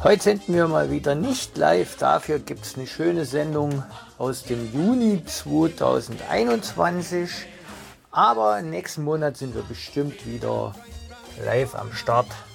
Heute senden wir mal wieder nicht live, dafür gibt es eine schöne Sendung aus dem Juni 2021. Aber nächsten Monat sind wir bestimmt wieder live am Start.